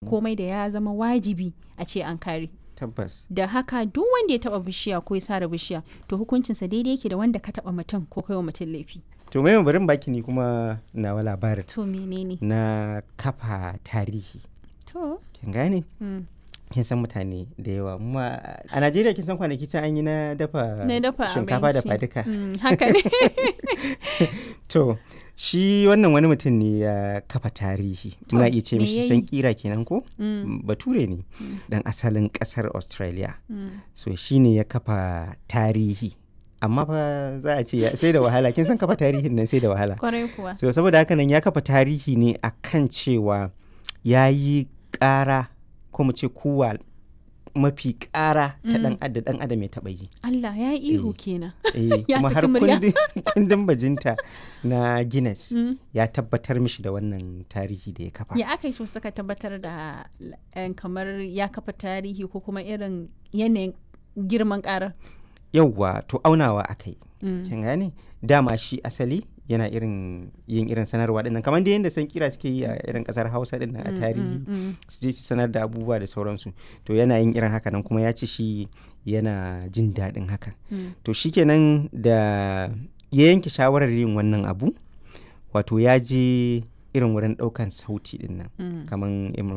komai da ya zama wajibi a ce an kare. Tabbas. Da haka duk wanda ya taba bishiya ko ya sare bishiya to hukuncinsa daidai yake da wanda ka taba mutum ko kai wa mutum laifi. To mai barin baki ni kuma nawa labarin. To menene? Na kafa tarihi. To. Kin gane? Kin san mutane da yawa kuma a Najeriya kin san kwanaki can an yi na dafa shinkafa da faduka. Haka ne. To shi wannan wani mutum ne ya kafa tarihi. Muna iya ce mishi san kira kenan ko? Bature ne dan asalin kasar Australia. So shi ne ya kafa tarihi. Amma fa za a ce sai da wahala, kin san kafa tarihin nan sai da wahala. Kwarai kuwa. So saboda haka nan ya kafa tarihi ne akan cewa ya yi ƙara ko mu ce kuwa mafi ƙara ta ɗan adam ya taɓa yi. Allah ya yi ihu kenan. Kuma har kundin bajinta na Guinness ya tabbatar mishi da wannan tarihi da ya kafa. Ya aka yi su suka tabbatar da kamar ya kafa tarihi ko kuma irin yanayin girman ƙarar? Yauwa to aunawa aka yi. Kin gane? Dama shi asali yana yin irin sanarwa dinnan kamar da yadda san kira suke yi a irin kasar Hausa dinnan a tarihi su je su sanar da abubuwa da sauransu. To yana yin irin haka nan kuma ya ce shi yana jin daɗin haka. To shikenan da ya yanke shawarar yin wannan abu wato ya je irin wurin ɗaukan sauti dinnan kamar